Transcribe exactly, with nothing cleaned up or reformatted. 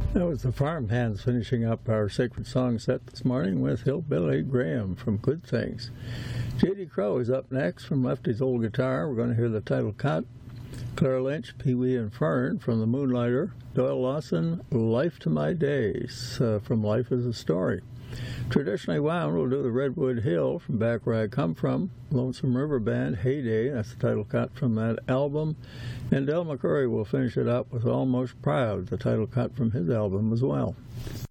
That was the Farmhands finishing up our sacred song set this morning with Hillbilly Graham from Good Things. J D Crowe is up next from Lefty's Old Guitar. We're going to hear the title cut. Claire Lynch, Pee Wee and Fern from The Moonlighter. Doyle Lawson, Life to My Days uh, from Life is a Story. Traditionally Wound will do the Redwood Hill from Back Where I Come From. Lonesome River Band, Heyday, that's the title cut from that album. And Del McCoury will finish it up with Almost Proud, the title cut from his album as well.